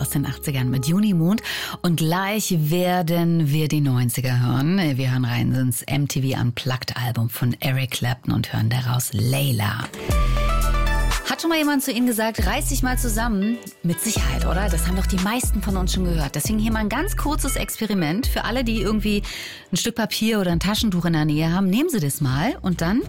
aus den 80ern mit Junimond. Und gleich werden wir die 90er hören. Wir hören rein ins MTV Unplugged Album von Eric Clapton und hören daraus Layla. Hat schon mal jemand zu Ihnen gesagt, reiß dich mal zusammen? Mit Sicherheit, oder? Das haben doch die meisten von uns schon gehört. Deswegen hier mal ein ganz kurzes Experiment für alle, die irgendwie ein Stück Papier oder ein Taschentuch in der Nähe haben. Nehmen Sie das mal und dann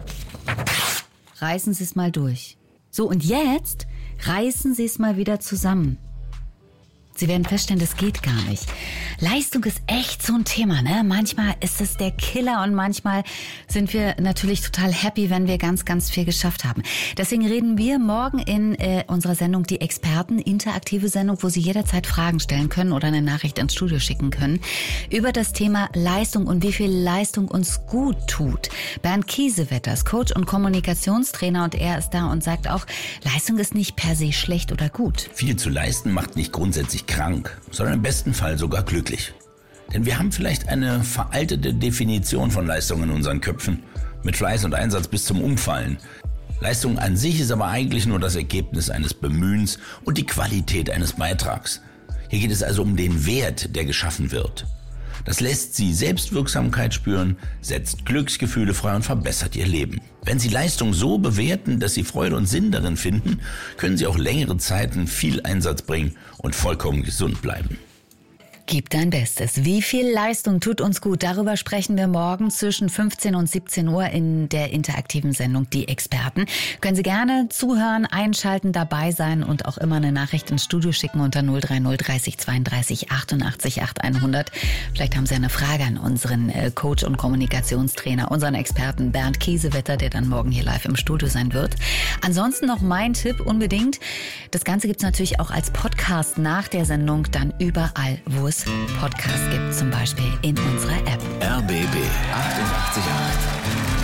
reißen Sie es mal durch. So, und jetzt reißen Sie es mal wieder zusammen. Sie werden feststellen, das geht gar nicht. Leistung ist echt so ein Thema, ne? Manchmal ist es der Killer und manchmal sind wir natürlich total happy, wenn wir ganz, ganz viel geschafft haben. Deswegen reden wir morgen in unserer Sendung Die Experten, interaktive Sendung, wo Sie jederzeit Fragen stellen können oder eine Nachricht ins Studio schicken können, über das Thema Leistung und wie viel Leistung uns gut tut. Bernd Kiesewetter ist Coach und Kommunikationstrainer und er ist da und sagt auch, Leistung ist nicht per se schlecht oder gut. Viel zu leisten macht nicht grundsätzlich krank, sondern im besten Fall sogar glücklich. Denn wir haben vielleicht eine veraltete Definition von Leistung in unseren Köpfen, mit Fleiß und Einsatz bis zum Umfallen. Leistung an sich ist aber eigentlich nur das Ergebnis eines Bemühens und die Qualität eines Beitrags. Hier geht es also um den Wert, der geschaffen wird. Das lässt Sie Selbstwirksamkeit spüren, setzt Glücksgefühle frei und verbessert Ihr Leben. Wenn Sie Leistung so bewerten, dass Sie Freude und Sinn darin finden, können Sie auch längere Zeiten viel Einsatz bringen und vollkommen gesund bleiben. Gib dein Bestes. Wie viel Leistung tut uns gut? Darüber sprechen wir morgen zwischen 15 und 17 Uhr in der interaktiven Sendung Die Experten. Können Sie gerne zuhören, einschalten, dabei sein und auch immer eine Nachricht ins Studio schicken unter 030 30 32 88 8100. Vielleicht haben Sie eine Frage an unseren Coach und Kommunikationstrainer, unseren Experten Bernd Kiesewetter, der dann morgen hier live im Studio sein wird. Ansonsten noch mein Tipp unbedingt. Das Ganze gibt's natürlich auch als Podcast nach der Sendung dann überall, wo es Podcasts gibt, zum Beispiel in unserer App. RBB 888.